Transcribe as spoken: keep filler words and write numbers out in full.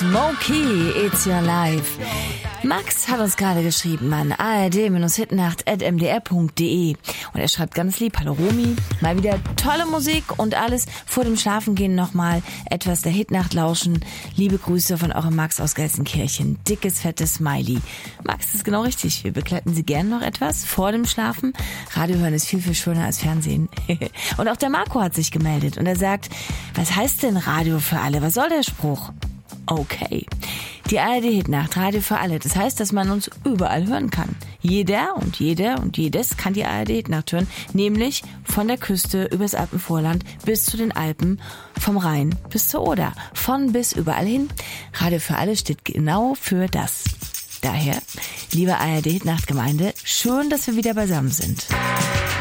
Smokey, It's Your Life. Max hat uns gerade geschrieben an a r d hitnacht at m d r punkt d e und er schreibt ganz lieb: Hallo Romy, mal wieder tolle Musik und alles vor dem Schlafengehen nochmal etwas der Hitnacht lauschen. Liebe Grüße von eurem Max aus Gelsenkirchen. Dickes, fettes Smiley. Max, ist genau richtig. Wir begleiten Sie gerne noch etwas vor dem Schlafen. Radio hören ist viel, viel schöner als Fernsehen. Und auch der Marco hat sich gemeldet und er sagt: Was heißt denn Radio für alle? Was soll der Spruch? Okay. Die A R D-Hitnacht, Radio für alle. Das heißt, dass man uns überall hören kann. Jeder und jeder und jedes kann die A R D-Hitnacht hören. Nämlich von der Küste übers Alpenvorland bis zu den Alpen, vom Rhein bis zur Oder. Von bis überall hin. Radio für alle steht genau für das. Daher, liebe A R D-Hitnacht-Gemeinde, schön, dass wir wieder beisammen sind.